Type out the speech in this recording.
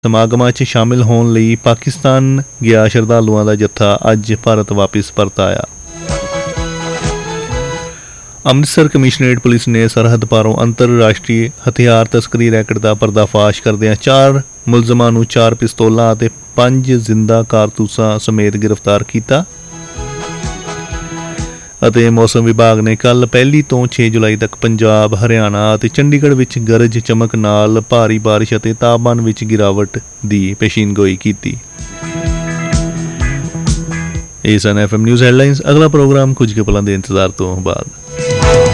ਸਮਾਗਮਾਂ 'ਚ ਸ਼ਾਮਿਲ ਹੋਣ ਲਈ ਪਾਕਿਸਤਾਨ ਗਿਆ ਸ਼ਰਧਾਲੂਆਂ ਦਾ ਜੱਥਾ ਅੱਜ ਭਾਰਤ ਵਾਪਿਸ ਪਰਤ ਆਇਆ। ਅੰਮ੍ਰਿਤਸਰ ਕਮਿਸ਼ਨਰੇਟ ਪੁਲਿਸ ਨੇ ਸਰਹੱਦ ਪਾਰੋਂ ਅੰਤਰਰਾਸ਼ਟਰੀ ਹਥਿਆਰ ਤਸਕਰੀ ਰੈਕਟ ਦਾ ਪਰਦਾਫਾਸ਼ ਕਰਦਿਆਂ 4 ਮੁਲਜ਼ਮਾਂ ਨੂੰ 4 ਪਿਸਤੌਲਾਂ ਅਤੇ 5 ਜ਼ਿੰਦਾ ਕਾਰਤੂਸਾਂ ਸਮੇਤ ਗ੍ਰਿਫਤਾਰ ਕੀਤਾ। ਅਤੇ ਮੌਸਮ ਵਿਭਾਗ ਨੇ ਕੱਲ੍ਹ 1 ਤੋਂ 6 ਜੁਲਾਈ ਤੱਕ ਪੰਜਾਬ, ਹਰਿਆਣਾ ਅਤੇ ਚੰਡੀਗੜ੍ਹ ਵਿੱਚ ਗਰਜ ਚਮਕ ਨਾਲ ਭਾਰੀ ਬਾਰਿਸ਼ ਅਤੇ ਤਾਪਮਾਨ ਵਿੱਚ ਗਿਰਾਵਟ ਦੀ ਪੇਸ਼ੀਨਗੋਈ ਕੀਤੀ। ਇਹ ਸਨ FM ਨਿਊਜ਼ ਹੈਡਲਾਈਨਸ। ਅਗਲਾ ਪ੍ਰੋਗਰਾਮ ਕੁਝ ਕੁ ਪਲਾਂ ਦੇ ਇੰਤਜ਼ਾਰ ਤੋਂ ਬਾਅਦ।